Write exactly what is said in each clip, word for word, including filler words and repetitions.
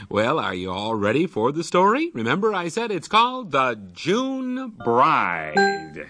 Well, are you all ready for the story? Remember, I said it's called The June Bride.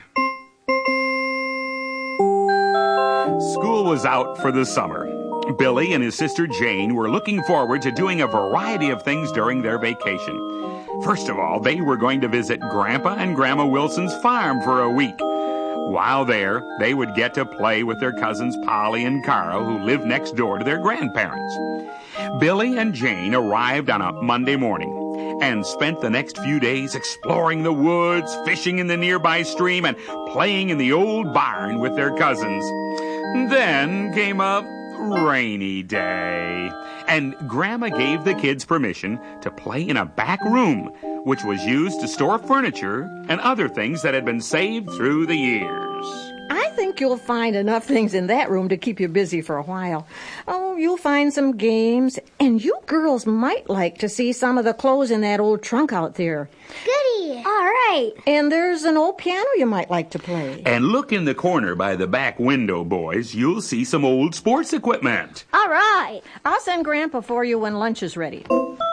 School was out for the summer. Billy and his sister Jane were looking forward to doing a variety of things during their vacation. First of all, they were going to visit Grandpa and Grandma Wilson's farm for a week. While there, they would get to play with their cousins Polly and Carl, who lived next door to their grandparents. Billy and Jane arrived on a Monday morning and spent the next few days exploring the woods, fishing in the nearby stream, and playing in the old barn with their cousins. Then came a rainy day, and Grandma gave the kids permission to play in a back room, which was used to store furniture and other things that had been saved through the years. I think you'll find enough things in that room to keep you busy for a while. Oh, you'll find some games, and you girls might like to see some of the clothes in that old trunk out there. Goody! All right. And there's an old piano you might like to play. And look in the corner by the back window, boys. You'll see some old sports equipment. All right. I'll send Grandpa for you when lunch is ready.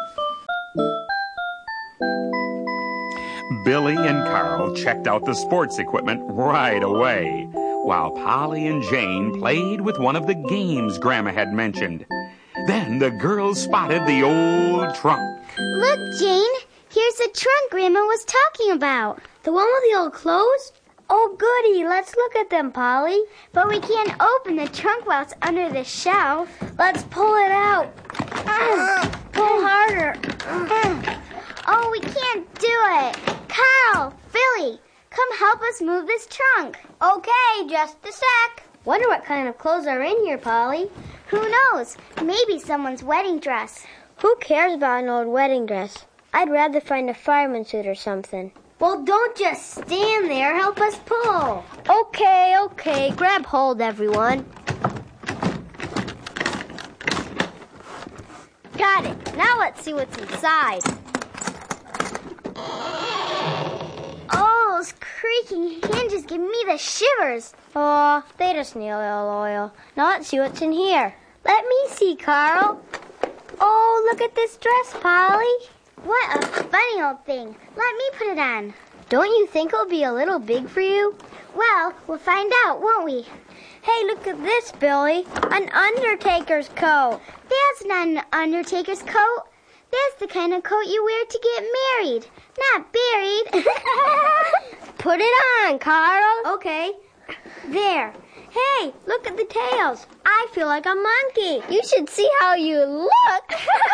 Billy and Carl checked out the sports equipment right away, while Polly and Jane played with one of the games Grandma had mentioned. Then the girls spotted the old trunk. Look, Jane, here's the trunk Grandma was talking about. The one with the old clothes? Oh, goody, let's look at them, Polly. But we can't open the trunk while it's under the shelf. Let's pull it out. Uh, pull harder. Uh. Oh, we can't do it. Carl, Billy, come help us move this trunk. Okay, just a sec. Wonder what kind of clothes are in here, Polly. Who knows? Maybe someone's wedding dress. Who cares about an old wedding dress? I'd rather find a fireman's suit or something. Well, don't just stand there. Help us pull. Okay, okay. Grab hold, everyone. Got it. Now let's see what's inside. Oh, those creaking hinges give me the shivers. Oh, they just need a little oil. Now let's see what's in here. Let me see, Carl. Oh, look at this dress, Polly. What a funny old thing. Let me put it on. Don't you think it'll be a little big for you? Well, we'll find out, won't we? Hey, look at this, Billy. An undertaker's coat. That's not an undertaker's coat. That's the kind of coat you wear to get married, not buried. Put it on, Carl. Okay. There. Hey, look at the tails. I feel like a monkey. You should see how you look.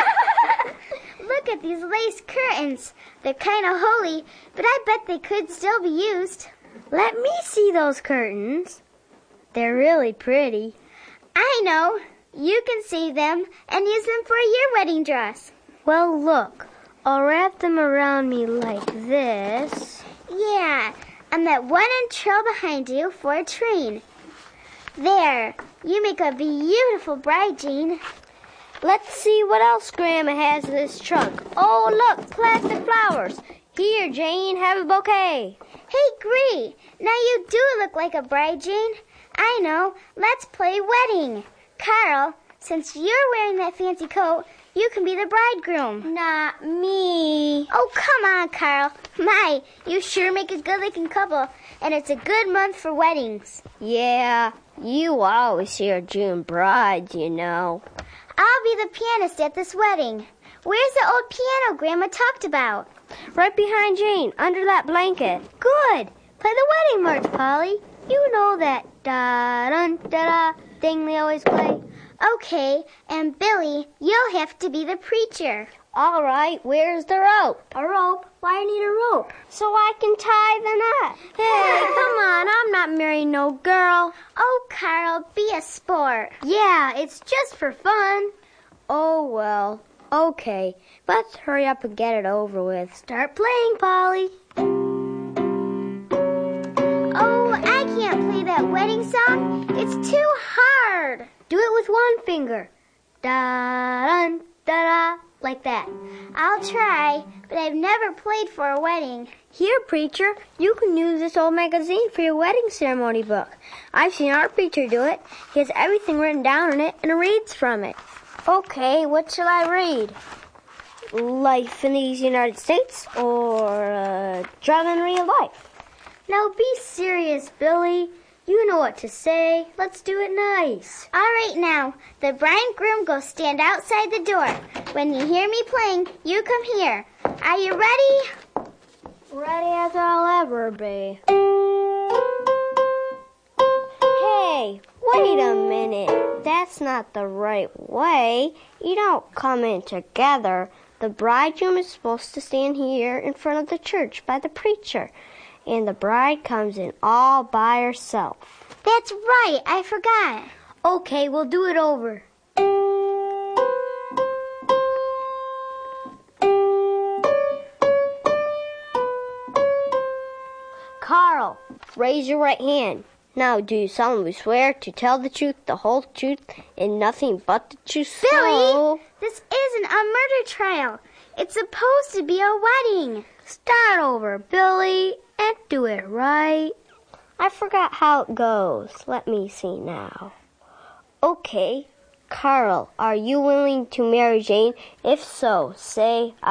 Look at these lace curtains. They're kind of holy, but I bet they could still be used. Let me see those curtains. They're really pretty. I know. You can save them and use them for your wedding dress. Well, look. I'll wrap them around me like this. Yeah, and that one-inch trail behind you for a train. There. You make a beautiful bride, Jane. Let's see what else Grandma has in this trunk. Oh, look, plastic flowers. Here, Jane, have a bouquet. Hey, Gree, now you do look like a bride, Jane. I know. Let's play wedding. Carl, since you're wearing that fancy coat, you can be the bridegroom. Not me. Oh, come on, Carl. My, you sure make a good-looking couple, and it's a good month for weddings. Yeah, you always hear June brides, you know. I'll be the pianist at this wedding. Where's the old piano Grandma talked about? Right behind Jane, under that blanket. Good. Play the wedding march, Polly. You know that da-dun-da-da thing they always play. Okay, and Billy, you'll have to be the preacher. All right, where's the rope? A rope? Why do you need a rope? So I can tie the knot. Hey, come on, I'm not marrying no girl. Oh, Carl, be a sport. Yeah, it's just for fun. Oh, well, okay. Let's hurry up and get it over with. Start playing, Polly. Oh, I can't play that wedding song. It's too hard. Do it with one finger. Da-dun-da-da. Like that. I'll try, but I've never played for a wedding. Here, preacher, you can use this old magazine for your wedding ceremony book. I've seen our preacher do it. He has everything written down in it and reads from it. Okay, what shall I read? life in these United States or uh, drug in real life? Now be serious, Billy. You know what to say. Let's do it nice. All right now, the bride and groom go stand outside the door. When you hear me playing, you come here. Are you ready? Ready as I'll ever be. Hey, wait a minute. That's not the right way. You don't come in together. The bridegroom is supposed to stand here in front of the church by the preacher, and the bride comes in all by herself. That's right. I forgot. Okay, we'll do it over. Carl, raise your right hand. Now, do you solemnly swear to tell the truth, the whole truth, and nothing but the truth? Billy, So... this isn't a murder trial. It's supposed to be a wedding. Start over, Billy, and do it right. I forgot how it goes. Let me see now. Okay, Carl, are you willing to marry Jane? If so, say